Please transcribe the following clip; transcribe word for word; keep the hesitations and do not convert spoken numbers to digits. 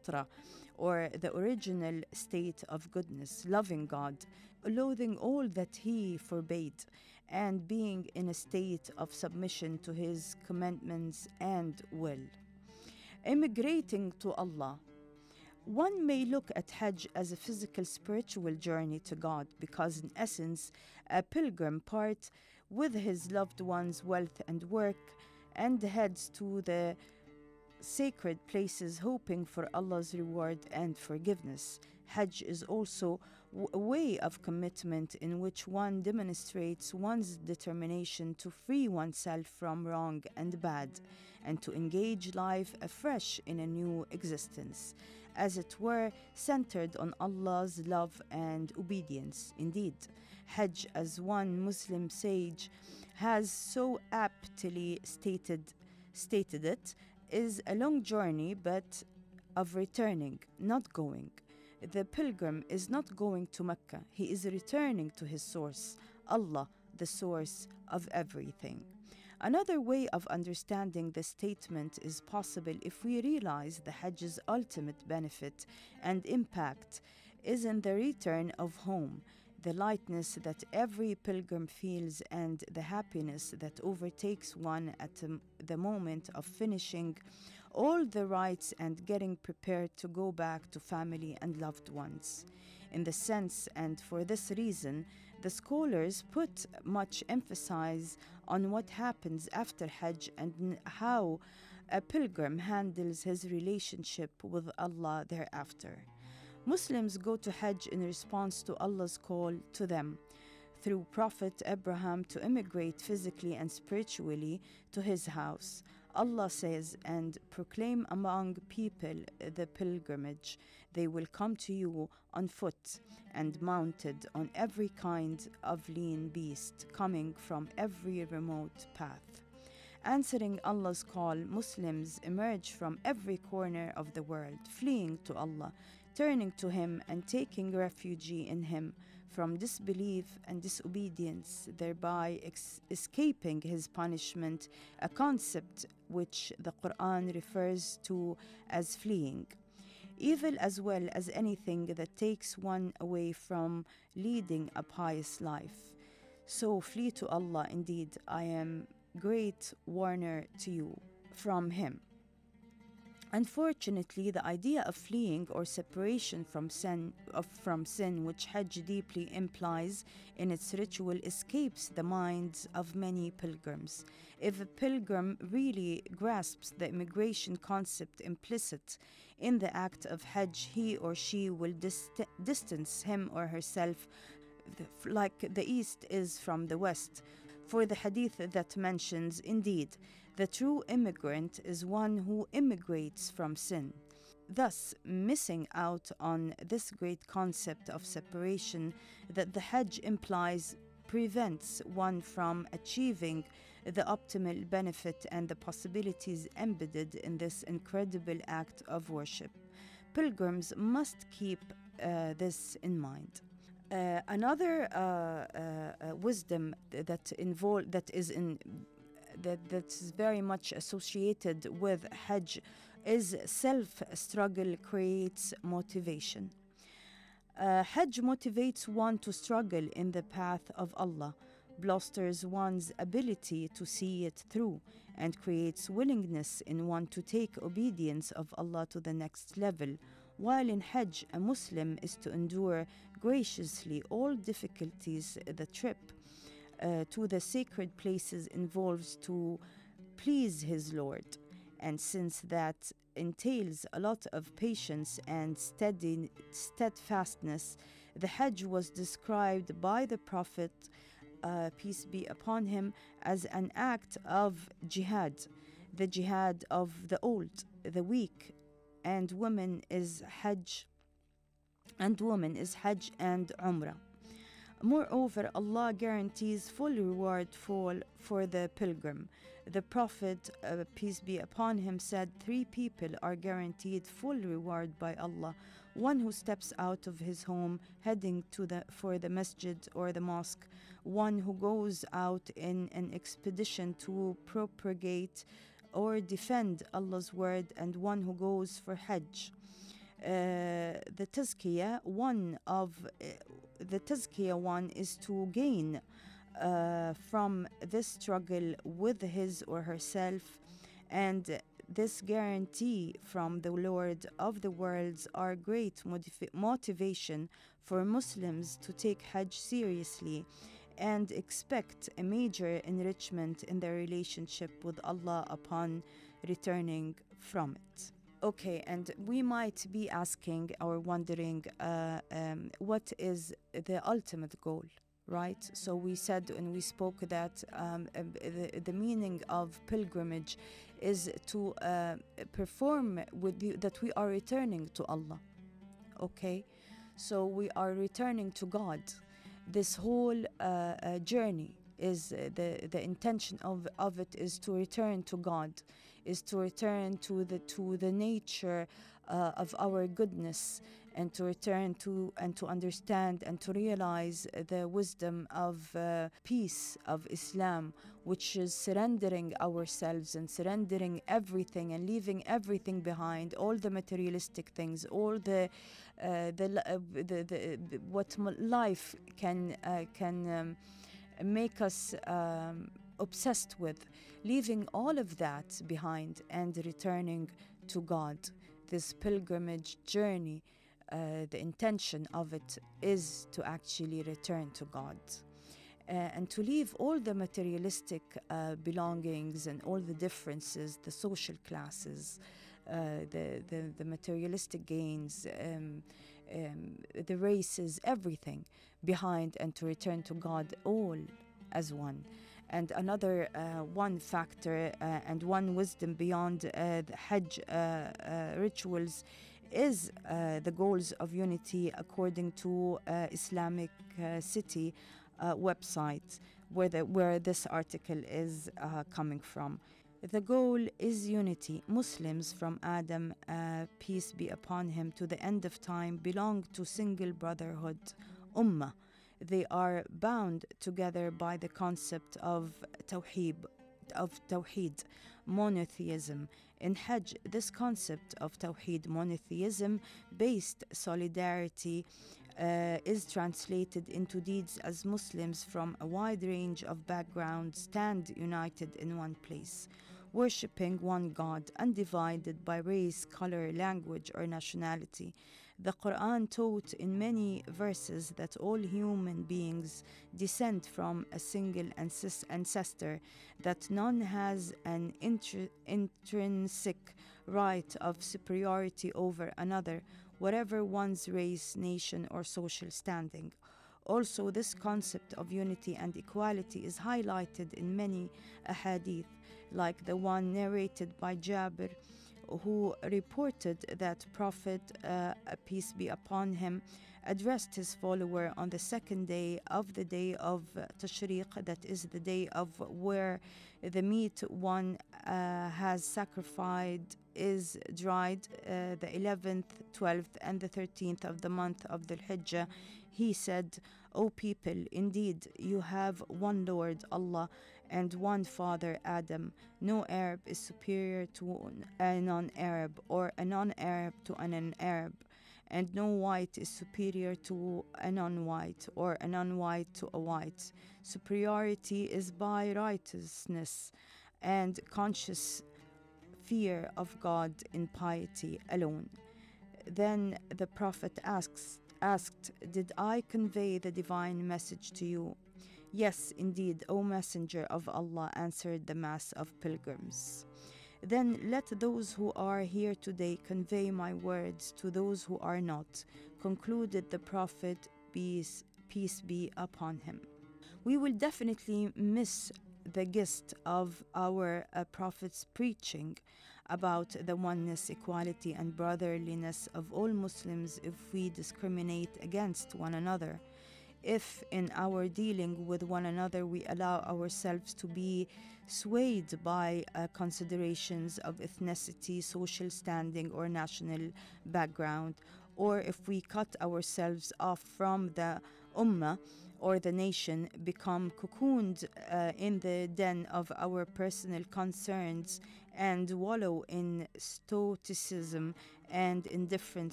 fitra, or the original state of goodness, loving God, loathing all that He forbade, and being in a state of submission to His commandments and will. Immigrating to Allah. One may look at Hajj as a physical spiritual journey to God because, in essence, a pilgrim parts with his loved ones' wealth and work and heads to the sacred places hoping for Allah's reward and forgiveness. Hajj is also a way of commitment in which one demonstrates one's determination to free oneself from wrong and bad and to engage life afresh in a new existence, as it were centered on Allah's love and obedience. Indeed, Hajj, as one Muslim sage has so aptly stated, stated it, is a long journey, but of returning, not going. The pilgrim is not going to Mecca. He is returning to his source, Allah, the source of everything. Another way of understanding the statement is possible if we realize the Hajj's ultimate benefit and impact is in the return of home, the lightness that every pilgrim feels and the happiness that overtakes one at the moment of finishing all the rites and getting prepared to go back to family and loved ones. In the sense, and for this reason, the scholars put much emphasis on what happens after Hajj and how a pilgrim handles his relationship with Allah thereafter. Muslims go to Hajj in response to Allah's call to them through Prophet Abraham to immigrate physically and spiritually to his house. Allah says, and proclaim among people the pilgrimage. They will come to you on foot and mounted on every kind of lean beast, coming from every remote path. Answering Allah's call, Muslims emerge from every corner of the world, fleeing to Allah, turning to Him and taking refuge in Him from disbelief and disobedience, thereby ex- escaping His punishment, a concept which the Quran refers to as fleeing. Evil as well as anything that takes one away from leading a pious life. So flee to Allah, indeed, I am great warner to you from Him. Unfortunately, the idea of fleeing or separation from sin, of, from sin, which Hajj deeply implies in its ritual, escapes the minds of many pilgrims. If a pilgrim really grasps the immigration concept implicit in the act of Hajj, he or she will dist- distance him or herself like the East is from the West. For the hadith that mentions, indeed, the true immigrant is one who immigrates from sin. Thus, missing out on this great concept of separation that the Hajj implies prevents one from achieving the optimal benefit and the possibilities embedded in this incredible act of worship. Pilgrims must keep uh, this in mind. Uh, another uh, uh, uh, wisdom that involve that is in that that's very much associated with Hajj is self-struggle creates motivation. Uh, Hajj motivates one to struggle in the path of Allah, bolsters one's ability to see it through, and creates willingness in one to take obedience of Allah to the next level. While in Hajj, a Muslim is to endure graciously all difficulties the trip uh, to the sacred places involves to please his Lord. And since that entails a lot of patience and steady steadfastness, the Hajj was described by the Prophet, uh, peace be upon him, as an act of jihad, the jihad of the old, the weak, and women is Hajj, and woman is Hajj and Umrah. Moreover, Allah guarantees full reward for, for the pilgrim. The Prophet, uh, peace be upon him, said three people are guaranteed full reward by Allah. One who steps out of his home heading to the for the masjid or the mosque, one who goes out in an expedition to propagate or defend Allah's word, and one who goes for Hajj. the tazkiyah, one of uh, the tazkiyah one is to gain uh, from this struggle with his or herself, and this guarantee from the Lord of the worlds are great motiv- motivation for Muslims to take Hajj seriously and expect a major enrichment in their relationship with Allah upon returning from it. Okay, and we might be asking or wondering uh, um, what is the ultimate goal, right? So we said and we spoke that um, uh, the, the meaning of pilgrimage is to uh, perform with you that we are returning to Allah, okay? So we are returning to God. This whole uh, uh, journey is uh, the the intention of of it is to return to God, is to return to the to the nature uh, of our goodness, and to return to and to understand and to realize the wisdom of uh, peace of Islam, which is surrendering ourselves and surrendering everything and leaving everything behind, all the materialistic things, all the uh, the, uh, the, the what life can uh, can um, make us um, obsessed with, leaving all of that behind and returning to God. This pilgrimage journey, uh, the intention of it is to actually return to God. Uh, and to leave all the materialistic uh, belongings and all the differences, the social classes, uh, the, the, the materialistic gains, um, um, the races, everything behind, and to return to God all as one. And another uh, one factor uh, and one wisdom beyond uh, the Hajj uh, uh, rituals is uh, the goals of unity according to uh, Islamic uh, City uh, website where, the, where this article is uh, coming from. The goal is unity. Muslims from Adam, uh, peace be upon him, to the end of time belong to single brotherhood, Ummah. They are bound together by the concept of Tawheed, of Tawheed, monotheism. In Hajj, this concept of Tawheed, monotheism based solidarity uh, is translated into deeds as Muslims from a wide range of backgrounds stand united in one place, worshipping one God, undivided by race, color, language, or nationality. The Quran taught in many verses that all human beings descend from a single ancestor, that none has an intr- intrinsic right of superiority over another, whatever one's race, nation, or social standing. Also, this concept of unity and equality is highlighted in many ahadith, like the one narrated by Jabir, who reported that Prophet, uh, peace be upon him, addressed his follower on the second day of the day of Tashriq, that is the day of where the meat one uh, has sacrificed is dried, uh, the eleventh, twelfth, and the thirteenth of the month of the Hijjah. He said, O people, indeed you have one Lord, Allah, and one Father, Adam. No Arab is superior to a non-Arab, or a non-Arab to a non-Arab, and no white is superior to a non-white, or a non-white to a white. Superiority is by righteousness and conscious fear of God in piety alone. Then the Prophet asks, asked, Did I convey the divine message to you? Yes, indeed, O Messenger of Allah, answered the mass of pilgrims. Then let those who are here today convey my words to those who are not, concluded the Prophet, peace, peace be upon him. We will definitely miss the gist of our uh, Prophet's preaching about the oneness, equality, and brotherliness of all Muslims if we discriminate against one another. If in our dealing with one another we allow ourselves to be swayed by uh, considerations of ethnicity, social standing, or national background, or if we cut ourselves off from the ummah or the nation, become cocooned uh, in the den of our personal concerns, and wallow in stoicism and indifference